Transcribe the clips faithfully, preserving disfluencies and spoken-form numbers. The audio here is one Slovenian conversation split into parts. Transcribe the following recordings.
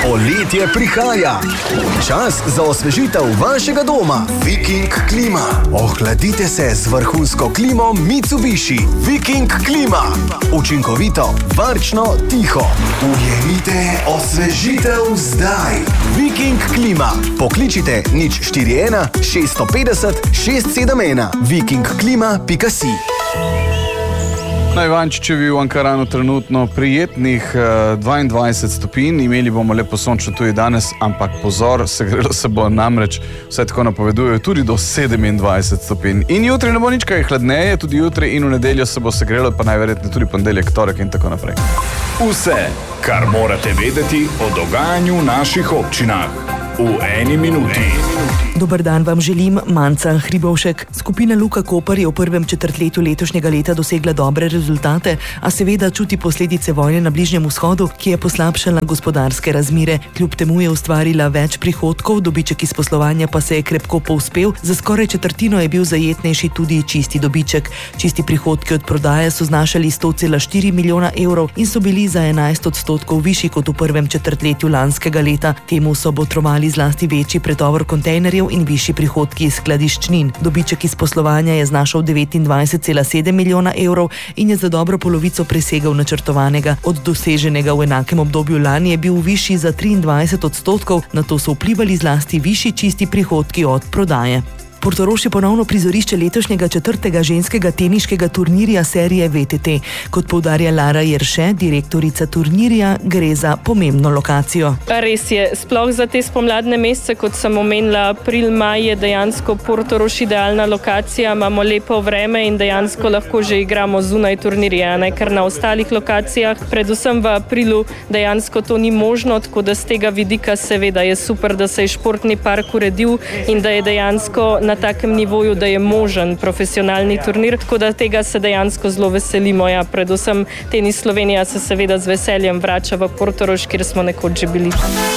Poletje prihaja. Čas za osvežitev vašega doma. Viking klima. Ohladite se z vrhunsko klimo Mitsubishi. Viking klima. Učinkovito, varčno, tiho. Ujemite osvežitev zdaj. Viking klima. Pokličite nič štiri ena šest pet nula šest sedem ena. viking klima pika si. Na Ivančičevi v Ankaranu trenutno prijetnih dvaindvajset stopinj, imeli bomo lepo sončno tudi danes, ampak pozor, segrelo se bo namreč, vse tako napovedujejo, tudi do sedemindvajset stopinj. In jutri ne bo nič kaj hladneje, tudi jutri in v nedeljo se bo segrelo, pa najverjetneje tudi ponedeljek, torek in tako naprej. Vse, kar morate vedeti o dogajanju v naših občinah. V eni minuti. Dober dan vam želim, Manca Hribovšek. Skupina Luka Koper je v prvem četrtletju letošnjega leta dosegla dobre rezultate, a seveda čuti posledice vojne na Bližnjem vzhodu, ki je poslabšala gospodarske razmere. Kljub temu je ustvarila več prihodkov, dobiček iz poslovanja pa se je krepko povzpel, za skoraj četrtino je bil zajetnejši tudi čisti dobiček. Čisti prihodki od prodaje so znašali sto cela štiri milijona evrov in so bili za enajst odstotkov višji kot v prvem četrtletju lanskega leta. Temu so botrovali zlasti večji pretovor kontejnerjev in višji prihodki iz skladiščnin. Dobiček iz poslovanja je znašal devetindvajset cela sedem milijona evrov in je za dobro polovico presegal načrtovanega. Od doseženega v enakem obdobju lani je bil višji za triindvajset odstotkov, na to so vplivali zlasti višji čisti prihodki od prodaje. Portorož je ponovno prizorišče letošnjega četrtega ženskega teniškega turnirja serije V T T. Kot poudarja Lara Jerše, direktorica turnirja, gre za pomembno lokacijo. Res je, sploh za te spomladne mesece, kot sem omenila, april, maj je dejansko Portorož idealna lokacija, imamo lepo vreme in dejansko lahko že igramo zunaj turnirja, ne? Ker na ostalih lokacijah, predvsem v aprilu, dejansko to ni možno, tako da z tega vidika seveda je super, da se je športni park uredil in da je dejansko na takem nivoju, da je možen profesionalni turnir, tako da tega se dejansko zelo veselimo. Ja, predvsem Tenis Slovenija se seveda z veseljem vrača v Portorož, kjer smo nekoč že bili.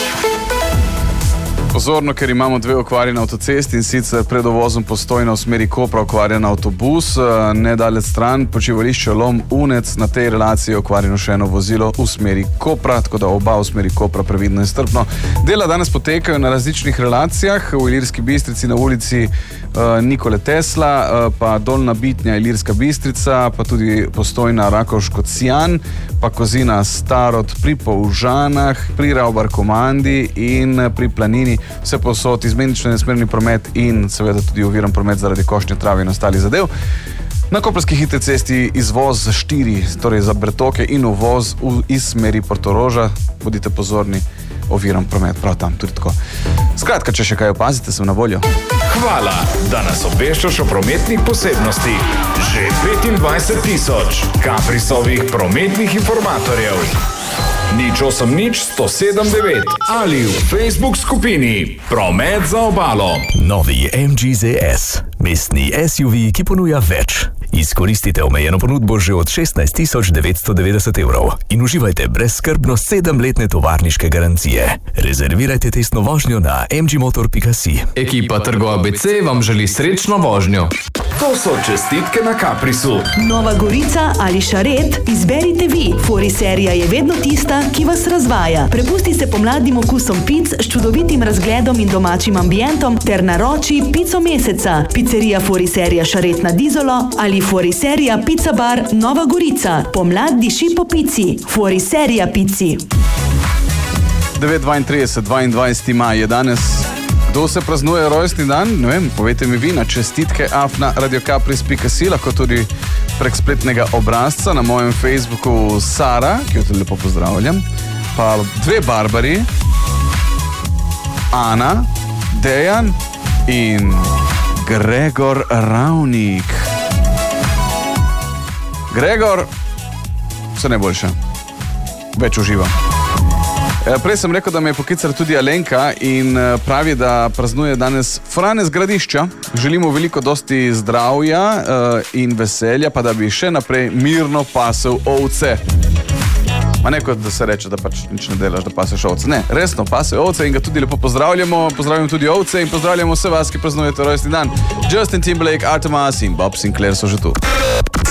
Pozorno, ker imamo dve okvarjene avtocesti in sicer pred uvozom Postojna v smeri Kopra okvarjen avtobus, nedalec stran počivališče Lom Unec, na tej relaciji je okvarjeno še eno vozilo v smeri Kopra, tako da oba v smeri Kopra previdno in strpno. Dela danes potekajo na različnih relacijah, v Ilirski Bistrici na ulici uh, Nikole Tesla, uh, pa Dolna Bitnja, Ilirska Bistrica, pa tudi Postojna Rakovško-Cijan, pa Kozina Starod pri Polžanah, pri Ravbar Komandi in pri Planini. Vse posod izmenično nesmerni promet in seveda tudi oviran promet zaradi košnje trave in ostalih zadev. Na koprski hitri cesti izvoz za štiri, torej za Bertoke in uvoz v, iz smeri Portoroža. Bodite pozorni, oviran promet prav tam, tudi tako. Skratka, če še kaj opazite, sem na voljo. Hvala, da nas obveščaš o prometnih posebnostih. Že petindvajset tisoč Kaprisovih prometnih informatorjev. Nič osem nič sto sedem devet ali v Facebook skupini Promet za obalo. Novi M G Z S, mestni S U V, ki ponuja več. Izkoristite omejeno ponudbo že od šestnajst tisoč devetsto devetdeset evrov in uživajte brezskrbno sedemletne tovarniške garancije. Rezervirajte testno vožnjo na m g motor pika si. Ekipa Trgo A B C vam želi srečno vožnjo. To so čestitke na Kaprisu. Nova Gorica ali Šaret, izberite vi. Fori serija je vedno tista, ki vas razvaja. Prepusti se pomladnim okusom pic s čudovitim razgledom in domačim ambientom ter naroči pico meseca. Pizzerija Fori serija Šaret na Dizolo ali Fori serija Pizza Bar Nova Gorica. Pomlad diši po pici. Fori serija pici. devet dvaintrideset, dvaindvajseti maj je danes. Kdo se praznuje rojstni dan? Ne vem, povejte mi vi na čestitke afna radiokapris pika si, lahko tudi prek spletnega obrazca na mojem Facebooku Sara, ki jo tudi lepo pozdravljam, pa dve Barbari, Ana, Dejan in Gregor Ravnik. Gregor, vse najboljše. Več uživam. Prej sem rekel, da me je poklicala tudi Alenka in pravi, da praznuje danes Franec Gradišča. Želimo veliko dosti zdravja in veselja, pa da bi še naprej mirno pasel ovce. Ma ne kot da se reče, da pač nič ne delaš, da paseš ovce. Ne, resno pasel ovce in ga tudi lepo pozdravljamo. Pozdravljamo tudi ovce in pozdravljamo vse vas, ki praznujete rojstni dan. Justin Timberlake, Artemas in Bob Sinclair so že tu.